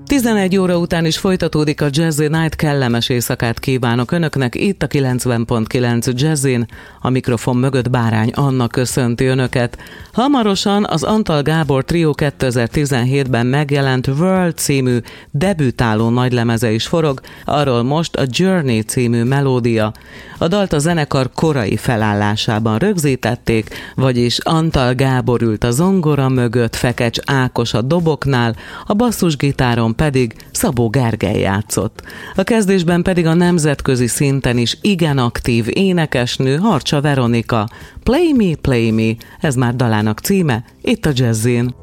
11 óra után is folytatódik a Jazzy Night, kellemes éjszakát kívánok Önöknek itt a 90.9 Jazzin, a mikrofon mögött Bárány Anna köszönti Önöket. Hamarosan az Antal Gábor Trio 2017-ben megjelent World című debütáló nagylemeze is forog, arról most a Journey című melódia. A dalt a zenekar korai felállásában rögzítették, vagyis Antal Gábor ült a zongora mögött, Fekecs Ákos a doboknál, a basszusgitáron pedig Szabó Gergely játszott. A kezdésben pedig a nemzetközi szinten is igen aktív énekesnő Harcsa Veronika. Play Me, Play Me, ez már dalának címe, itt a Jazzin.